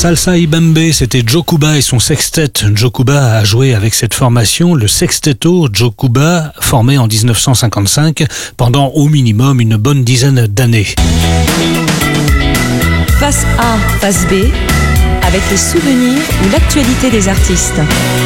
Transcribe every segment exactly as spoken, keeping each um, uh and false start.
Salsa y Bembe, c'était Joe Cuba et son sextet. Joe Cuba a joué avec cette formation, le Sexteto Joe Cuba, formé en dix-neuf cent cinquante-cinq, pendant au minimum une bonne dizaine d'années. Face A, face B, avec les souvenirs ou l'actualité des artistes.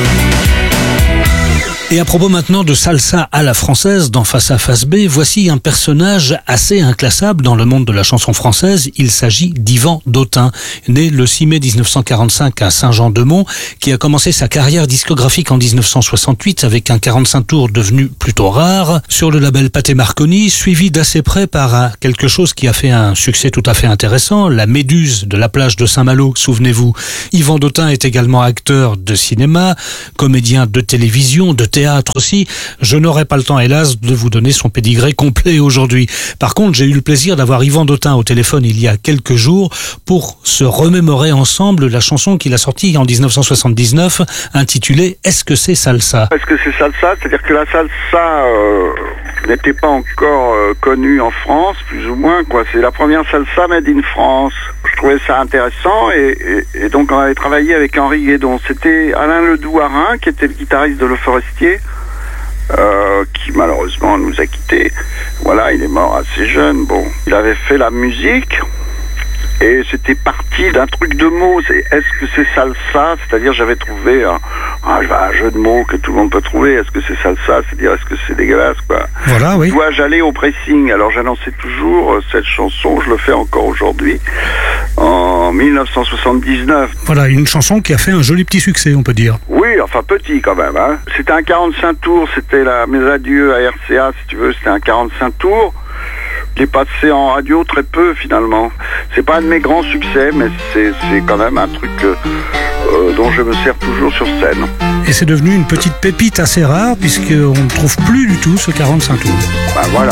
Et à propos maintenant de salsa à la française, dans Face A, Face B, voici un personnage assez inclassable dans le monde de la chanson française. Il s'agit d'Yvan Dautin, né le six mai dix-neuf cent quarante-cinq à Saint-Jean-de-Mont, qui a commencé sa carrière discographique en dix-neuf cent soixante-huit avec un quarante-cinq tours devenu plutôt rare, sur le label Pathé Marconi, suivi d'assez près par quelque chose qui a fait un succès tout à fait intéressant, la Méduse de la plage de Saint-Malo, souvenez-vous. Yvan Dautin est également acteur de cinéma, comédien de télévision, de théâtre aussi. Je n'aurai pas le temps, hélas, de vous donner son pédigré complet aujourd'hui. Par contre, j'ai eu le plaisir d'avoir Yvan Dautin au téléphone il y a quelques jours pour se remémorer ensemble la chanson qu'il a sortie en dix-neuf cent soixante-dix-neuf, intitulée « Est-ce que c'est salsa ?» Est-ce que c'est salsa? C'est-à-dire que la salsa euh, n'était pas encore euh, connue en France, plus ou moins, quoi. C'est la première salsa made in France. Je trouvais ça intéressant et, et, et donc on avait travaillé avec Henri Guédon. C'était Alain Ledouarin qui était le guitariste de Le Forestier, euh, qui malheureusement nous a quittés. Voilà, il est mort assez jeune. Bon, il avait fait la musique et c'était parti d'un truc de mots. C'est est-ce que c'est salsa? C'est-à-dire j'avais trouvé un, un, un jeu de mots que tout le monde peut trouver. Est-ce que c'est salsa? C'est-à-dire est-ce que c'est dégueulasse, quoi. Voilà, oui. Dois-je aller au pressing? Alors j'annonçais toujours euh, cette chanson, je le fais encore aujourd'hui, en dix-neuf cent soixante-dix-neuf. Voilà, une chanson qui a fait un joli petit succès, on peut dire. Oui, enfin petit quand même, hein. C'était un quarante-cinq tours, c'était la Mes adieux à R C A, si tu veux, c'était un quarante-cinq tours. Il est passé en radio très peu finalement. C'est pas un de mes grands succès, mais c'est, c'est quand même un truc euh, euh, dont je me sers toujours sur scène. Et c'est devenu une petite pépite assez rare puisqu'on ne trouve plus du tout ce quarante-cinq tours. Ben voilà.